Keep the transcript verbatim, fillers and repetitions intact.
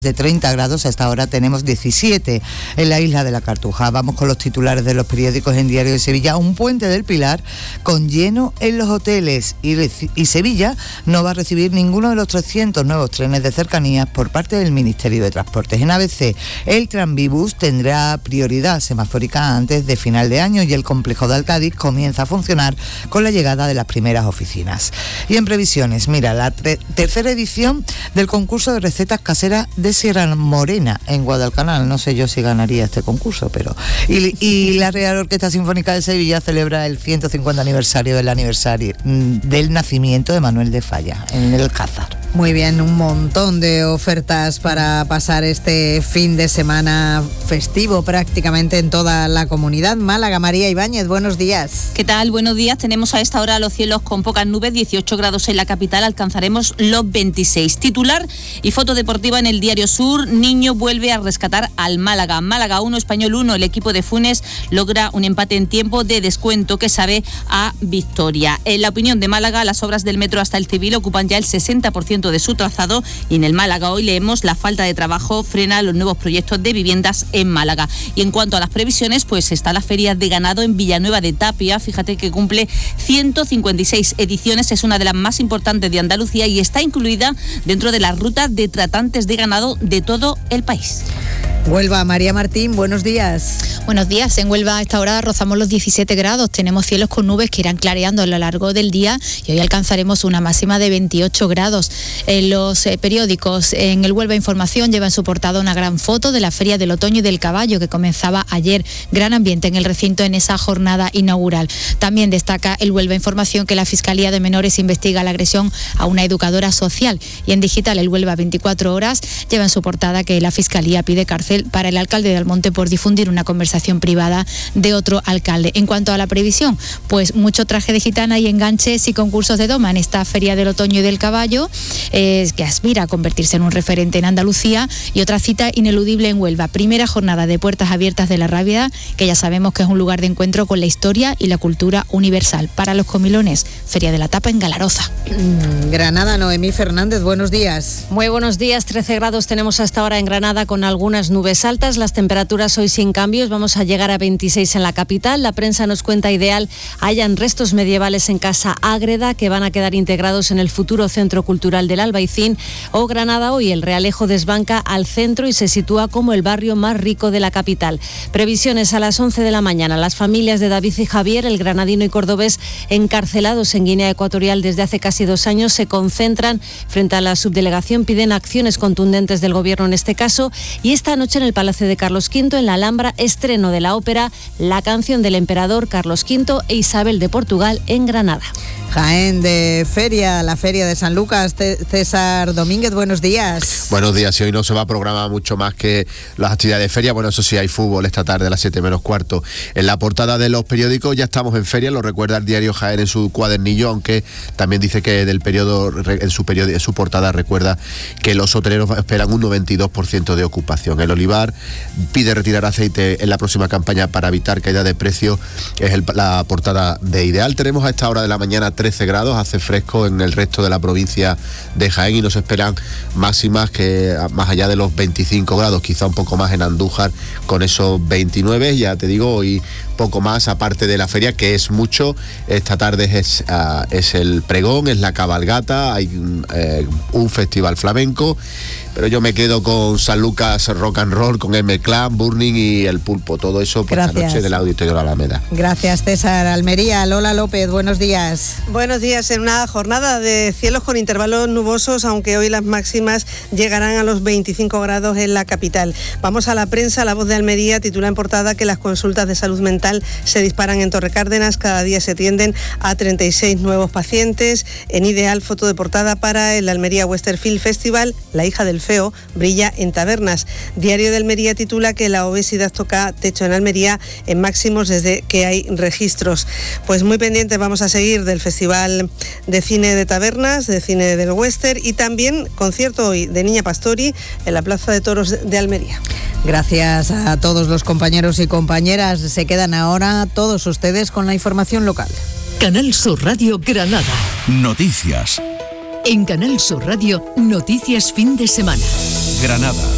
De treinta grados, hasta ahora tenemos diecisiete en la isla de la Cartuja. Vamos con los titulares de los periódicos en Diario de Sevilla. Un puente del Pilar con lleno en los hoteles y, y Sevilla no va a recibir ninguno de los trescientos nuevos trenes de cercanías por parte del Ministerio de Transportes. En A B C, el Tranvibus tendrá prioridad semafórica antes de final de año y el complejo de Alcádiz comienza a funcionar con la llegada de las primeras oficinas. Y en previsiones, mira, la tre- tercera edición del concurso de recetas caseras de Sierra Morena en Guadalcanal. No sé yo si ganaría este concurso, pero... Y, y la Real Orquesta Sinfónica de Sevilla celebra el ciento cincuenta aniversario del aniversario del nacimiento de Manuel de Falla en el Alcázar. Muy bien, un montón de ofertas para pasar este fin de semana festivo prácticamente en toda la comunidad. Málaga, María Ibáñez, buenos días. ¿Qué tal? Buenos días. Tenemos a esta hora los cielos con pocas nubes, dieciocho grados en la capital, alcanzaremos los veintiséis. Titular y foto deportiva en el Diario Sur, Niño vuelve a rescatar al Málaga. Málaga uno, Español uno, el equipo de Funes logra un empate en tiempo de descuento que sabe a victoria. En la opinión de Málaga, las obras del metro hasta el Civil ocupan ya el sesenta por ciento de su trazado y en el Málaga hoy leemos la falta de trabajo frena los nuevos proyectos de viviendas en Málaga. Y en cuanto a las previsiones, pues está la feria de ganado en Villanueva de Tapia, fíjate que cumple ciento cincuenta y seis ediciones, es una de las más importantes de Andalucía y está incluida dentro de la ruta de tratantes de ganado de todo el país. Huelva, María Martín, buenos días. Buenos días. En Huelva a esta hora rozamos los diecisiete grados. Tenemos cielos con nubes que irán clareando a lo largo del día y hoy alcanzaremos una máxima de veintiocho grados. En los eh, periódicos, en el Huelva Información lleva en su portada una gran foto de la Feria del Otoño y del Caballo que comenzaba ayer. Gran ambiente en el recinto en esa jornada inaugural. También destaca el Huelva Información que la Fiscalía de Menores investiga la agresión a una educadora social. Y en digital, el Huelva veinticuatro horas lleva en su portada que la Fiscalía pide cárcel para el alcalde de Almonte por difundir una conversación privada de otro alcalde. En cuanto a la previsión, pues mucho traje de gitana y enganches y concursos de doma en esta Feria del Otoño y del Caballo, eh, que aspira a convertirse en un referente en Andalucía, y otra cita ineludible en Huelva, primera jornada de puertas abiertas de la Rábida, que ya sabemos que es un lugar de encuentro con la historia y la cultura universal. Para los comilones, Feria de la Tapa en Galaroza. Granada, Noemí Fernández, buenos días. Muy buenos días, trece grados tenemos hasta ahora en Granada con algunas nubes altas, las temperaturas hoy sin cambios, vamos a llegar a veintiséis en la capital. La prensa nos cuenta ideal hayan restos medievales en Casa Ágreda que van a quedar integrados en el futuro Centro Cultural del Albaicín. O Granada hoy, el Realejo desbanca al centro y se sitúa como el barrio más rico de la capital. Previsiones a las once de la mañana, las familias de David y Javier, el granadino y cordobés encarcelados en Guinea Ecuatorial desde hace casi dos años, se concentran frente a la subdelegación, piden acciones contundentes del gobierno en este caso. Y esta noche en el Palacio de Carlos quinto, en la Alhambra, estreno de la ópera La canción del emperador Carlos quinto e Isabel de Portugal en Granada. Jaén de Feria, la Feria de San Lucas, César Domínguez, buenos días. Buenos días, y hoy no se va a programar mucho más que las actividades de feria. Bueno, eso sí, hay fútbol esta tarde a las siete menos cuarto. En la portada de los periódicos ya estamos en feria, lo recuerda el diario Jaén en su cuadernillo, aunque también dice que del periodo, en su, periodo, en su portada recuerda que los hoteleros esperan un noventa y dos por ciento de ocupación. El Olivar pide retirar aceite en la próxima campaña para evitar caída de precio, es el, la portada de Ideal. Tenemos a esta hora de la mañana trece grados, hace fresco en el resto de la provincia de Jaén y nos esperan máximas que más allá de los veinticinco grados, quizá un poco más en Andújar con esos veintinueve, ya te digo, hoy poco más, aparte de la feria, que es mucho. Esta tarde es, uh, es el pregón, es la cabalgata, hay uh, un festival flamenco, pero yo me quedo con San Lucas Rock and Roll, con M-Clan, Burning y El Pulpo, todo eso por esta noche del Auditorio de la Alameda. Gracias, César. Almería, Lola López, buenos días. Buenos días, en una jornada de cielos con intervalos nubosos, aunque hoy las máximas llegarán a los veinticinco grados en la capital. Vamos a la prensa. La Voz de Almería titula en portada que las consultas de salud mental se disparan en Torrecárdenas, cada día se tienden a treinta y seis nuevos pacientes. En Ideal, foto de portada para el Almería Westerfield Festival, la hija del feo brilla en tabernas. Diario de Almería titula que la obesidad toca techo en Almería en máximos desde que hay registros. Pues muy pendientes vamos a seguir del Festival de Cine de Tabernas, de Cine del Western, y también concierto hoy de Niña Pastori en la Plaza de Toros de Almería. Gracias a todos los compañeros y compañeras. Se quedan ahora todos ustedes con la información local. Canal Sur Radio Granada. Noticias. En Canal Sur Radio, noticias fin de semana. Granada.